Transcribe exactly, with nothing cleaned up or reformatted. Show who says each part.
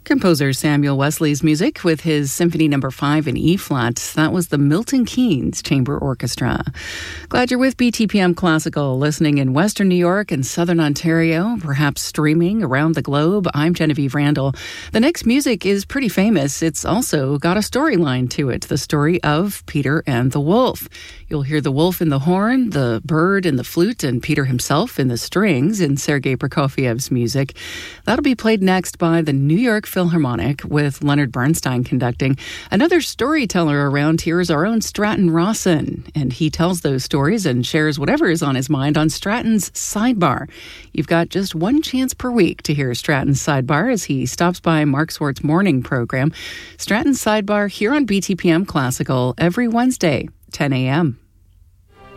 Speaker 1: Composer Samuel Wesley's music with his Symphony Number five in E-flat. That was the Milton Keynes Chamber Orchestra. Glad you're with B T P M Classical, listening in Western New York and Southern Ontario, perhaps streaming around the globe. I'm Genevieve Randall. The next music is pretty famous. It's also got a storyline to it, the story of Peter and the Wolf. You'll hear the wolf in the horn, the bird in the flute, and Peter himself in the strings in Sergei Prokofiev's music. That'll be played next by the New York Philharmonic with Leonard Bernstein conducting. Another storyteller around here is our own Stratton Rawson, and he tells those stories and shares whatever is on his mind on Stratton's Sidebar. You've got just one chance per week to hear Stratton's Sidebar as he stops by Mark Swart's morning program. Stratton's Sidebar here on B T P M Classical every Wednesday, ten a.m.